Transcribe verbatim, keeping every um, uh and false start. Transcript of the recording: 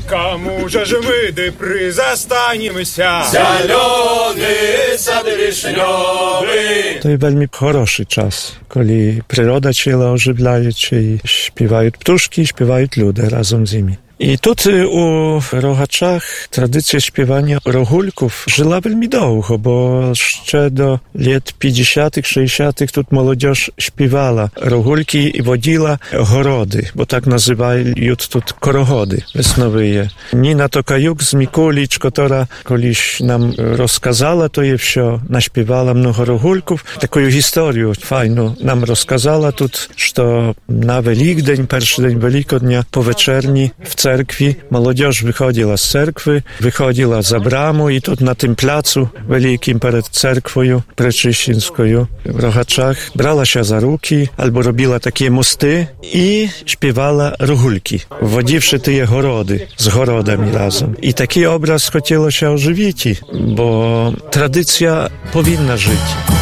Кому же ж ми депри застанемся? Зелений сад вишньовий. To jest veľmi хороший час, коли природа ціла оживляючи, і śpiewaють птушки, śpiewaють люди разом з ними. I tutaj u Rogaczach tradycja śpiewania rogulków żyła veľmi długo, bo jeszcze do lat pięćdziesiątych, sześćdziesiątych тут młodzież śpiewała rogulki i wodziła gorody, bo tak nazywają тут korogody wesnowe. Nina Tokajuk z Mikulicz, która kiedyś nam rozkazała to je wsio, naśpiewała mnogo rogulków. Taką historię fajną nam rozkazała тут, że na Wielkdzień, pierwszy dzień Wielkodnia, po wieczerni w cerkwi, młodzież wychodziła z cerkwy, wychodziła za bramę i тут na tym placu wielkim przed cerkwią preczyścińską w Rogaczach brała się za ruki albo robiła takie mosty i śpiewała rogulki, wodziwszy te gorody z gorodami razem. I taki obraz chciało się ożywić, bo tradycja powinna żyć.